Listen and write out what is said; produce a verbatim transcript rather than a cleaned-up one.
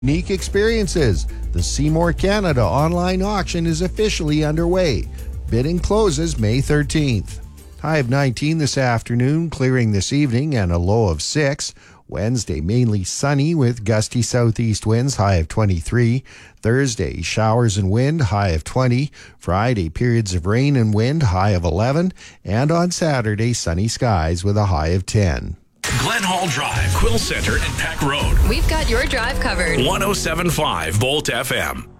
Unique experiences. The Seymour Canada online auction is officially underway. Bidding closes May thirteenth. High of nineteen this afternoon, clearing this evening, and a low of six. Wednesday, mainly sunny with gusty southeast winds, high of twenty-three. Thursday, showers and wind, high of twenty. Friday, periods of rain and wind, high of eleven. And on Saturday, sunny skies with a high of ten. Glen Hall Drive, Quill Center, and Peck Road. We've got your drive covered. one oh seven point five Volt F M.